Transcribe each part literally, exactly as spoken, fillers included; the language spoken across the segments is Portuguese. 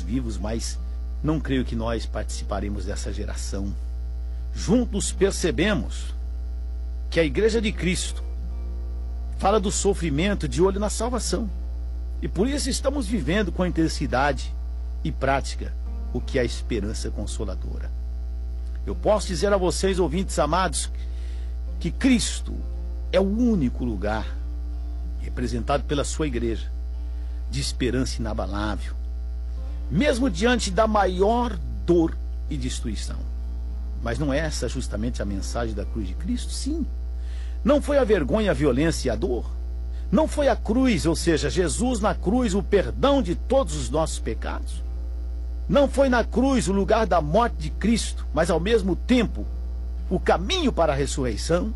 vivos, mas não creio que nós participaremos dessa geração. Juntos percebemos que a Igreja de Cristo fala do sofrimento de olho na salvação. E por isso estamos vivendo com intensidade e prática o que é a esperança consoladora. Eu posso dizer a vocês, ouvintes amados, que Cristo é o único lugar, representado pela sua igreja, de esperança inabalável, mesmo diante da maior dor e destruição. Mas não é essa justamente a mensagem da cruz de Cristo? Sim. Não foi a vergonha, a violência e a dor? Não foi a cruz, ou seja, Jesus na cruz, o perdão de todos os nossos pecados? Não foi na cruz o lugar da morte de Cristo, mas ao mesmo tempo o caminho para a ressurreição,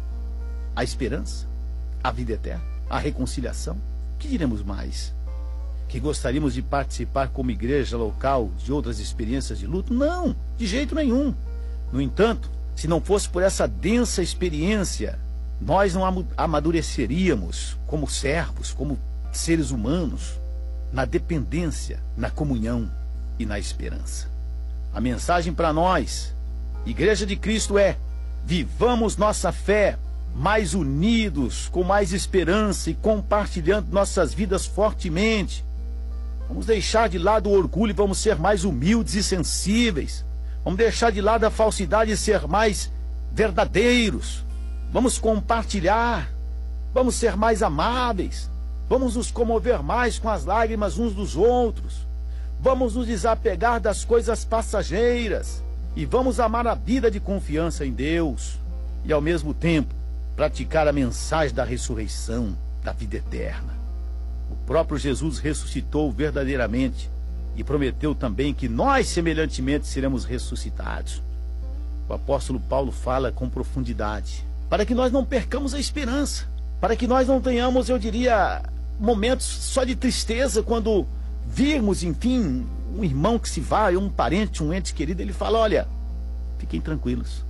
a esperança, a vida eterna, a reconciliação? Que diremos mais? Que gostaríamos de participar como igreja local de outras experiências de luto? Não, de jeito nenhum. No entanto, se não fosse por essa densa experiência, nós não amadureceríamos como servos, como seres humanos, na dependência, na comunhão e na esperança. A mensagem para nós, Igreja de Cristo, é: vivamos nossa fé mais unidos, com mais esperança e compartilhando nossas vidas fortemente. Vamos deixar de lado o orgulho e vamos ser mais humildes e sensíveis. Vamos deixar de lado a falsidade e ser mais verdadeiros. Vamos compartilhar, vamos ser mais amáveis, vamos nos comover mais com as lágrimas uns dos outros, vamos nos desapegar das coisas passageiras e vamos amar a vida de confiança em Deus e, ao mesmo tempo, praticar a mensagem da ressurreição, da vida eterna. O próprio Jesus ressuscitou verdadeiramente e prometeu também que nós, semelhantemente, seremos ressuscitados. O apóstolo Paulo fala com profundidade, para que nós não percamos a esperança, para que nós não tenhamos, eu diria, momentos só de tristeza quando virmos, enfim, um irmão que se vai, um parente, um ente querido. Ele fala: olha, fiquem tranquilos,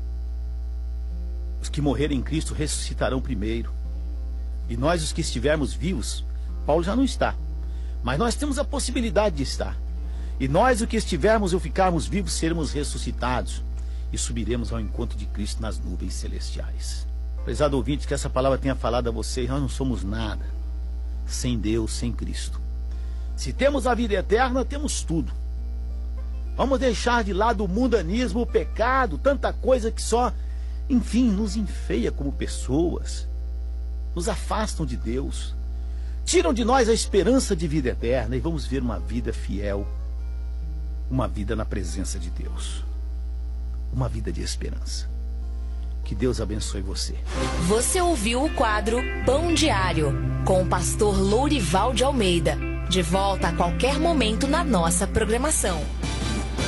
os que morrerem em Cristo ressuscitarão primeiro, e nós, os que estivermos vivos, Paulo já não está, mas nós temos a possibilidade de estar, e nós, os que estivermos ou ficarmos vivos, seremos ressuscitados e subiremos ao encontro de Cristo nas nuvens celestiais. Prezado ouvinte, que essa palavra tenha falado a vocês. Nós não somos nada sem Deus, sem Cristo. Se temos a vida eterna, temos tudo. Vamos deixar de lado o mundanismo, o pecado, tanta coisa que só, enfim, nos enfeia como pessoas, nos afastam de Deus, tiram de nós a esperança de vida eterna, e vamos ver uma vida fiel, uma vida na presença de Deus, uma vida de esperança. Que Deus abençoe você. Você ouviu o quadro Pão Diário, com o pastor Lourival de Almeida. De volta a qualquer momento na nossa programação.